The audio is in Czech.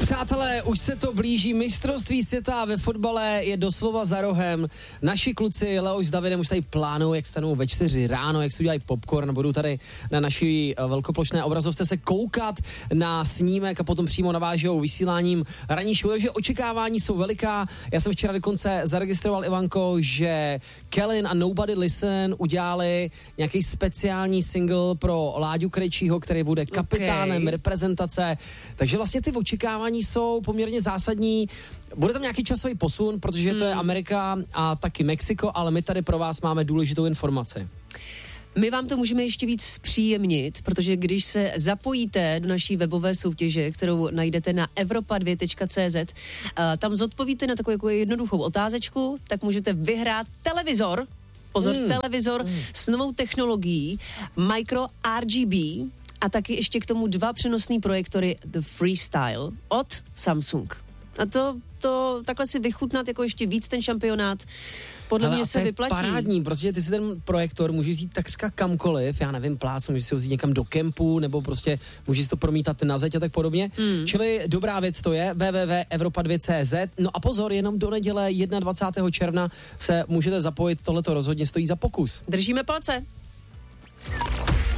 Přátelé, už se to blíží, mistrovství světa ve fotbale je doslova za rohem. Naši kluci Leoš s Davidem už tady plánují, jak stanou ve 4 ráno, jak si udělají popcorn, budou tady na naší velkoplošné obrazovce se koukat na snímek a potom přímo navážou vysíláním ranní show, takže očekávání jsou veliká. Já jsem včera dokonce zaregistroval, Ivanko, že Kellen a Nobody Listen udělali nějaký speciální single pro Láďu Krejčího, který bude kapitánem reprezentace, takže vlastně ty očekávání jsou poměrně zásadní. Bude tam nějaký časový posun, protože to je Amerika a taky Mexiko, ale my tady pro vás máme důležitou informaci. My vám to můžeme ještě víc zpříjemnit, protože když se zapojíte do naší webové soutěže, kterou najdete na evropa2.cz, tam zodpovíte na takovou jednoduchou otázečku, tak můžete vyhrát televizor, televizor s novou technologií Micro RGB a taky ještě k tomu 2 přenosný projektory The Freestyle od Samsung. A to takhle si vychutnat jako ještě víc ten šampionát, podle mě se vyplatí. Parádní, protože ty si ten projektor můžeš vzít takřka kamkoliv, já nevím, plácnu, můžeš si ho vzít někam do kempu, nebo prostě můžeš to promítat na zeď a tak podobně. Čili dobrá věc to je, www.evropa2.cz. No a pozor, jenom do neděle 21. června se můžete zapojit, tohleto rozhodně stojí za pokus. Držíme palce.